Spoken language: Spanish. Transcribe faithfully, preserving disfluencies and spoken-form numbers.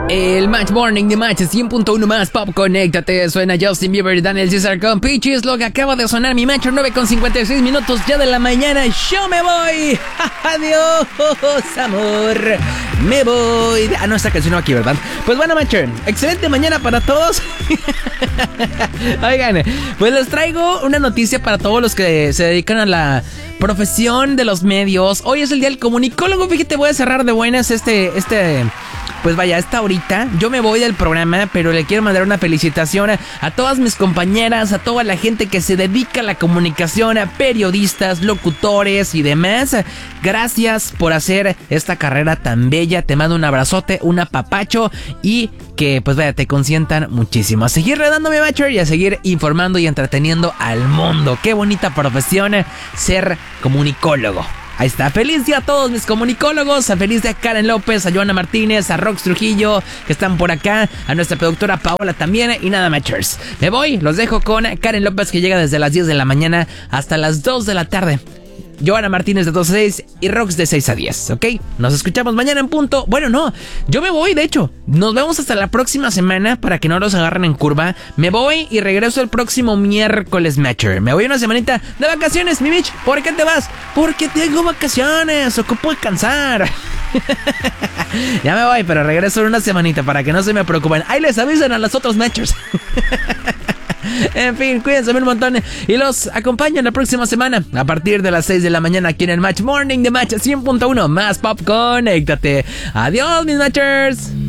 El Match Morning de Match cien punto uno más Pop, conéctate. Suena Justin Bieber y Daniel Caesar con Peaches. Lo que acaba de sonar mi Match, nueve con cincuenta y seis minutos ya de la mañana. Yo me voy. Adiós, amor. Me voy. Ah, no, esta canción no aquí, ¿verdad? Pues bueno, Match, excelente mañana para todos. Oigan, pues les traigo una noticia para todos los que se dedican a la profesión de los medios. Hoy es el día del comunicólogo. Fíjate, voy a cerrar de buenas este... este Pues vaya, esta ahorita yo me voy del programa, pero le quiero mandar una felicitación a, a todas mis compañeras, a toda la gente que se dedica a la comunicación, a periodistas, locutores y demás. Gracias por hacer esta carrera tan bella. Te mando un abrazote, un apapacho y que pues vaya, te consientan muchísimo. A seguir redándome, Matcher, y a seguir informando y entreteniendo al mundo. Qué bonita profesión ser comunicólogo. Ahí está, feliz día a todos mis comunicólogos, a feliz día a Karen López, a Joana Martínez, a Rox Trujillo, que están por acá, a nuestra productora Paola también, y nada, Matchers. Me voy, los dejo con Karen López, que llega desde las diez de la mañana hasta las dos de la tarde. Joana Martínez de dos a seis y Rox de seis a diez, ¿ok? Nos escuchamos mañana en punto. Bueno, no, yo me voy, de hecho. Nos vemos hasta la próxima semana para que no los agarren en curva. Me voy y regreso el próximo miércoles, Matcher. Me voy una semanita de vacaciones, mi Mitch. ¿Por qué te vas? Porque tengo vacaciones, ocupo descansar. Ya me voy, pero regreso en una semanita para que no se me preocupen. Ahí les avisan a los otros Matchers. En fin, cuídense un montón y los acompaño la próxima semana a partir de las seis de la mañana aquí en el Match Morning de Match cien punto uno más Pop, conéctate. Adiós, mis Matchers.